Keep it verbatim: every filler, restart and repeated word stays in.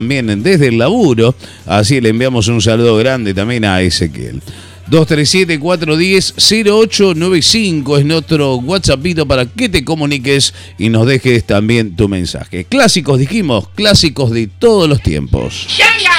Vienen desde el laburo, así le enviamos un saludo grande también a Ezequiel. dos tres siete, cuatro uno cero, cero ocho nueve cinco es nuestro WhatsAppito para que te comuniques y nos dejes también tu mensaje. Clásicos, dijimos, clásicos de todos los tiempos. ¡Venga!